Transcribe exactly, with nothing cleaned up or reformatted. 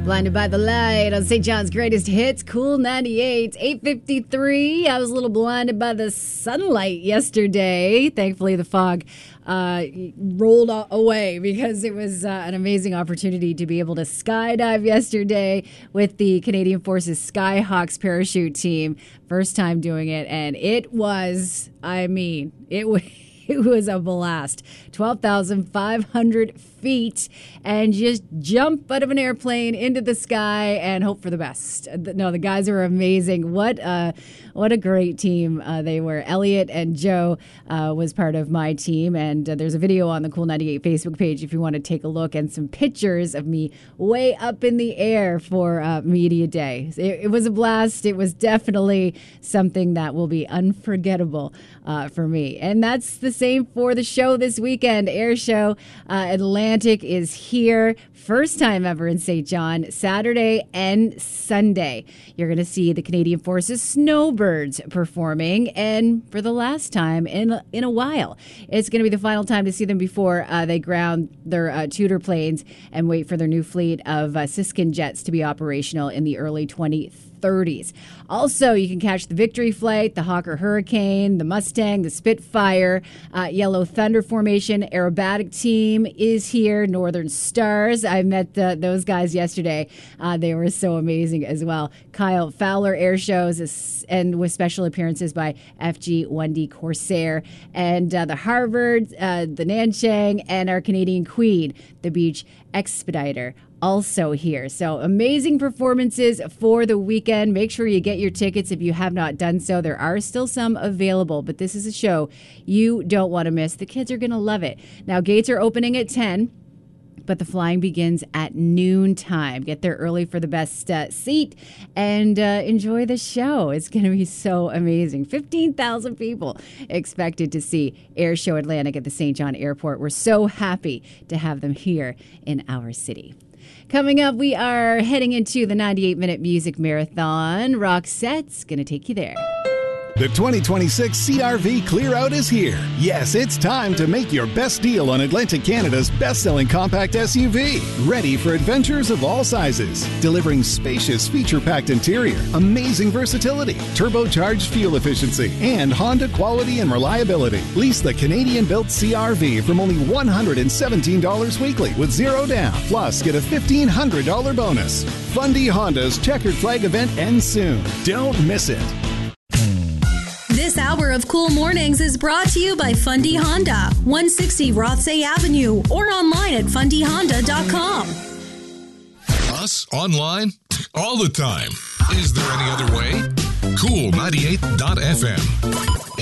Blinded by the light on Saint John's Greatest Hits, Cool ninety-eight, eight fifty-three. I was a little blinded by the sunlight yesterday. Thankfully, the fog uh, rolled away because it was uh, an amazing opportunity to be able to skydive yesterday with the Canadian Forces Skyhawks parachute team. First time doing it, and it was, I mean, it was... It was a blast. twelve thousand five hundred feet, and just jump out of an airplane into the sky and hope for the best. No, the guys are amazing. What a, what a great team uh, they were. Elliot and Joe uh, was part of my team, and uh, there's a video on the Cool ninety-eight Facebook page if you want to take a look, and some pictures of me way up in the air for uh, Media Day. It, it was a blast. It was definitely something that will be unforgettable uh, for me. And that's the same for the show this weekend. Air Show uh, Atlantic is here. First time ever in Saint John, Saturday and Sunday. You're going to see the Canadian Forces Snowbirds performing, and for the last time in in a while. It's going to be the final time to see them before uh, they ground their uh, Tudor planes and wait for their new fleet of uh, Siskin jets to be operational in the early twenty thirties. Also, you can catch the Victory Flight, the Hawker Hurricane, the Mustang, the Spitfire, uh, Yellow Thunder Formation, Aerobatic Team is here, Northern Stars. I met the, those guys yesterday. Uh, they were so amazing as well. Kyle Fowler Air Shows, and with special appearances by F G one D Corsair, and uh, the Harvard, uh, the Nanchang, and our Canadian Queen, the Beach Expediter, also here. So amazing performances for the weekend. Make sure you get your tickets if you have not done so. There are still some available, but this is a show you don't want to miss. The kids are going to love it. Now, gates are opening at ten, but the flying begins at noon time. Get there early for the best uh, seat and uh, enjoy the show. It's going to be so amazing. fifteen thousand people expected to see Air Show Atlantic at the Saint John Airport. We're so happy to have them here in our city. Coming up, we are heading into the ninety-eight minute music marathon. Roxette's going to take you there. The twenty twenty-six C R V Clear Out is here. Yes, it's time to make your best deal on Atlantic Canada's best-selling compact S U V. Ready for adventures of all sizes. Delivering spacious, feature-packed interior, amazing versatility, turbocharged fuel efficiency, and Honda quality and reliability. Lease the Canadian-built C R V from only one hundred seventeen dollars weekly with zero down. Plus, get a fifteen hundred dollars bonus. Fundy Honda's Checkered Flag event ends soon. Don't miss it. This hour of Cool Mornings is brought to you by Fundy Honda, one sixty Rothsay Avenue, or online at fundy honda dot com. Us online all the time. Is there any other way? Cool ninety-eight dot f m.